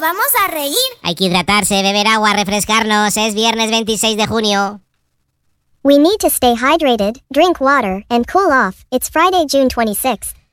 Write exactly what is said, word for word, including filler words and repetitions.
vamos a reír. Hay que hidratarse, beber agua, refrescarnos. Es viernes veintiséis de junio. We need to stay hydrated, drink water, and cool off. It's Friday, June twenty-sixth.